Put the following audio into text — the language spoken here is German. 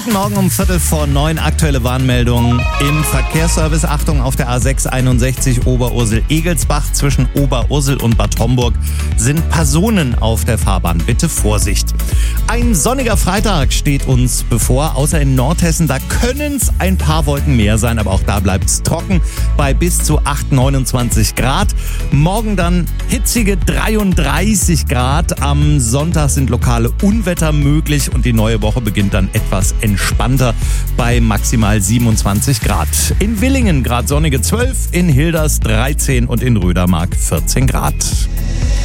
Guten Morgen um 8:45, aktuelle Warnmeldung im Verkehrsservice. Achtung, auf der A661 Oberursel-Egelsbach zwischen Oberursel und Bad Homburg sind Personen auf der Fahrbahn. Bitte Vorsicht. Ein sonniger Freitag steht uns bevor, außer in Nordhessen. Da können es ein paar Wolken mehr sein, aber auch da bleibt es trocken bei bis zu 29 Grad. Morgen dann hitzige 33 Grad. Am Sonntag sind lokale Unwetter möglich und die neue Woche beginnt dann etwas entspannter bei maximal 27 Grad. In Villingen gerade sonnige 12, in Hilders 13 und in Rödermark 14 Grad.